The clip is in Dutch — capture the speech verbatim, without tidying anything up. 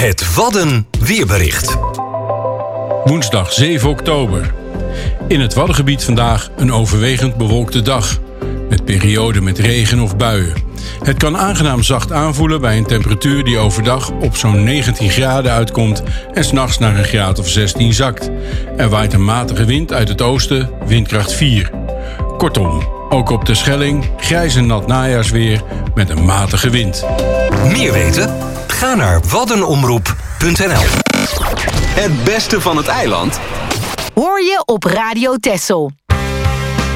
Het Wadden weerbericht. Woensdag zeven oktober. In het Waddengebied vandaag een overwegend bewolkte dag. Met perioden met regen of buien. Het kan aangenaam zacht aanvoelen bij een temperatuur die overdag op zo'n negentien graden uitkomt en 's nachts naar een graad of zestien zakt. Er waait een matige wind uit het oosten, windkracht vier. Kortom, ook op de Schelling grijs en nat najaarsweer met een matige wind. Meer weten? Ga naar waddenomroep punt n l. Het beste van het eiland hoor je op Radio Texel.